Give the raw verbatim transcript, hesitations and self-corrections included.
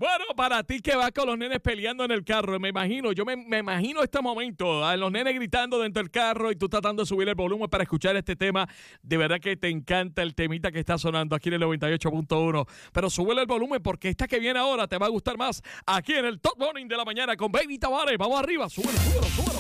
Bueno, para ti que vas con los nenes peleando en el carro, me imagino, yo me, me imagino este momento, a los nenes gritando dentro del carro y tú tratando de subir el volumen para escuchar este tema. De verdad que te encanta el temita que está sonando aquí en el noventa y ocho punto uno. Pero súbele el volumen porque esta que viene ahora te va a gustar más aquí en el Top Morning de la mañana con Baby Tavares. Vamos arriba, súbelo, súbelo, súbelo.